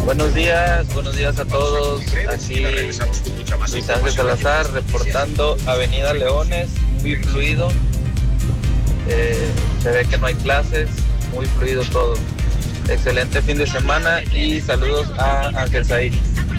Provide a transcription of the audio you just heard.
Buenos días a todos. Aquí Luis Ángel Salazar reportando Avenida Leones, muy fluido. Se ve que no hay clases, muy fluido todo. Excelente fin de semana y saludos a Ángel Said.